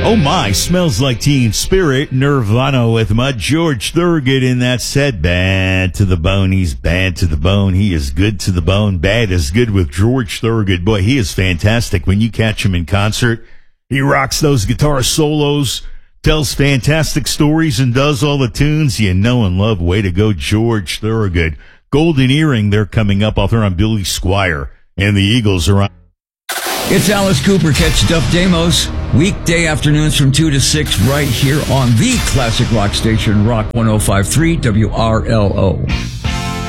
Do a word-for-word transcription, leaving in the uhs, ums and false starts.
Oh my, smells like Teen Spirit, Nirvana with Mud. George Thorogood in that set. Bad to the bone. He's bad to the bone. He is good to the bone. Bad is good with George Thorogood. Boy, he is fantastic. When you catch him in concert, he rocks those guitar solos, tells fantastic stories, and does all the tunes you know and love. Way to go, George Thorogood. Golden Earring, they're coming up. I'll throw on Billy Squire. And the Eagles are on. It's Alice Cooper. Catch Duff Damos weekday afternoons from two to six right here on the classic rock station, Rock one oh five point three W R L O.